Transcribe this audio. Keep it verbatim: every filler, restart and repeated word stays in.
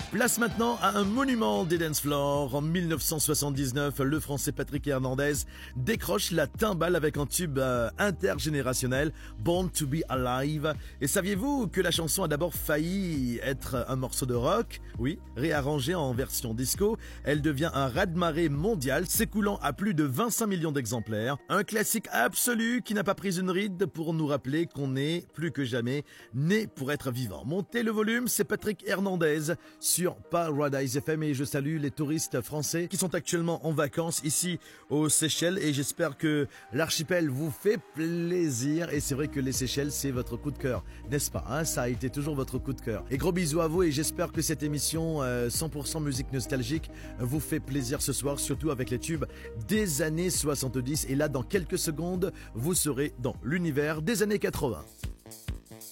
Place maintenant à un monument des dance floors. En mille neuf cent soixante-dix-neuf, le français Patrick Hernandez décroche la timbale avec un tube euh, intergénérationnel, Born to be Alive. Et saviez-vous que la chanson a d'abord failli être un morceau de rock? Oui, réarrangée en version disco, elle devient un raz-de-marée mondial s'écoulant à plus de vingt-cinq millions d'exemplaires. Un classique absolu qui n'a pas pris une ride pour nous rappeler qu'on est plus que jamais né pour être vivant. Montez le volume, c'est Patrick Hernandez sur Paradise F M et je salue les touristes français qui sont actuellement en vacances ici aux Seychelles et j'espère que l'archipel vous fait plaisir et c'est vrai que les Seychelles c'est votre coup de cœur, n'est-ce pas hein? Ça a été toujours votre coup de cœur. Et gros bisous à vous et j'espère que cette émission euh, cent pour cent musique nostalgique vous fait plaisir ce soir, surtout avec les tubes des années soixante-dix et là dans quelques secondes vous serez dans l'univers des années quatre-vingts.